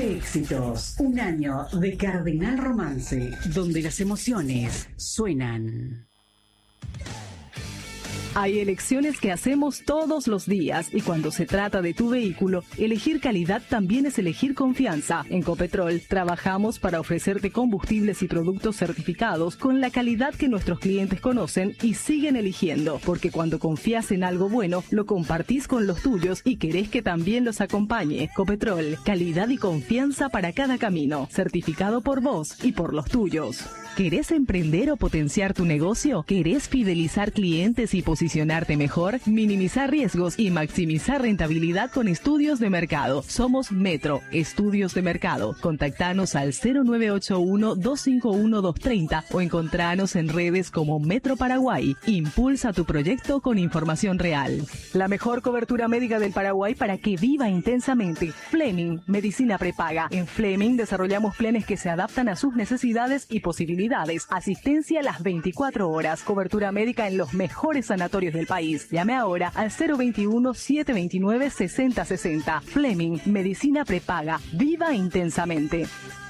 Éxitos. Un año de Cardenal Romance, donde las emociones suenan. Hay elecciones que hacemos todos los días y cuando se trata de tu vehículo, elegir calidad también es elegir confianza. En Copetrol trabajamos para ofrecerte combustibles y productos certificados con la calidad que nuestros clientes conocen y siguen eligiendo, porque cuando confías en algo bueno, lo compartís con los tuyos y querés que también los acompañe. Copetrol, calidad y confianza para cada camino, certificado por vos y por los tuyos. ¿Querés emprender o potenciar tu negocio? ¿Querés fidelizar clientes y posicionarte mejor? Minimizar riesgos y maximizar rentabilidad con estudios de mercado. Somos Metro, Estudios de Mercado. Contactanos al 0981-251-230 o encontranos en redes como Metro Paraguay. Impulsa tu proyecto con información real. La mejor cobertura médica del Paraguay para que viva intensamente. Fleming, medicina prepaga. En Fleming desarrollamos planes que se adaptan a sus necesidades y posibilidades. Asistencia las 24 horas. Cobertura médica en los mejores sanatorios del país. Llame ahora al 021-729-6060. Fleming, medicina prepaga. Viva intensamente.